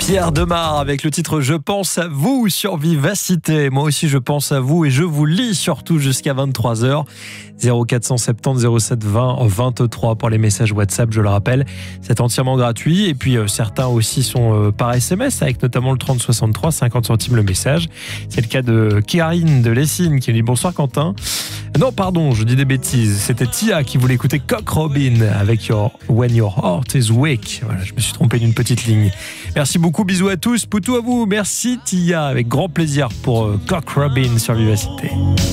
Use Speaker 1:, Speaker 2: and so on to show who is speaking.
Speaker 1: Pierre Demar avec le titre « Je pense à vous » sur Vivacité. Moi aussi, je pense à vous et je vous lis surtout jusqu'à 23h. 0470 07 20 23 pour les messages WhatsApp, je le rappelle. C'est entièrement gratuit. Et puis, certains aussi sont par SMS, avec notamment le 3063, 50 centimes le message. C'est le cas de Karine de Lessine qui dit « Bonsoir Quentin ». Non, pardon, je dis des bêtises. C'était Tia qui voulait écouter Cock Robin avec When Your Heart is Weak. Voilà, je me suis trompé d'une petite ligne. Merci beaucoup, bisous à tous, poutou à vous. Merci Tia, avec grand plaisir pour Cock Robin sur Vivacité.